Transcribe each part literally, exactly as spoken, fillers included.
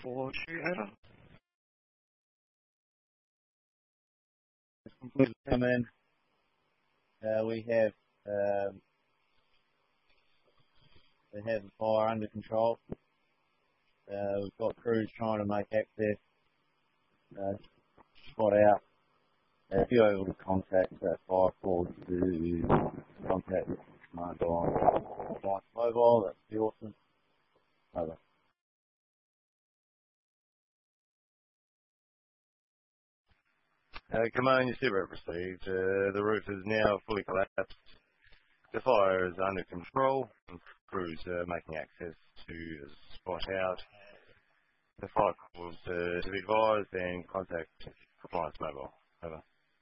four two, over. Completely come in. Uh, we have um, we have the fire under control. Uh, we've got crews trying to make access. Uh, spot out. Uh, if you're able to contact that fire call to contact the command on Mike's mobile, that'd be awesome. Over. Uh, command, you see where it received. Uh, the roof is now fully collapsed. The fire is under control. And crews are making access to the spot out. The fire calls uh, to be advised and contact compliance mobile. Over.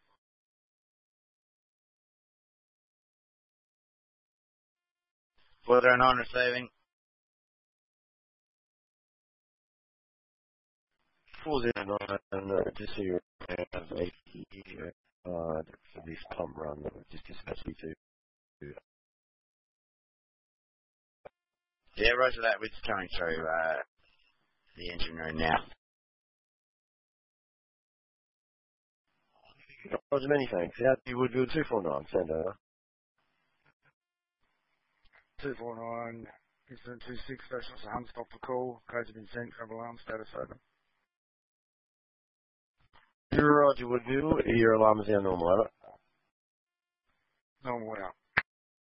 Weather nine receiving. four zero nine, uh, just so you're aware of the, uh, for this pump run, just dispatch you to. Yeah, roger that. We're just coming through uh, the engine room now. Roger, many thanks. Out to Woodville two four nine, send over. two four nine, incident two six, special sound, stop for call. Codes have been sent, travel alarm, status over. Roger, Woodville, your alarm is now normal, over. Normal out.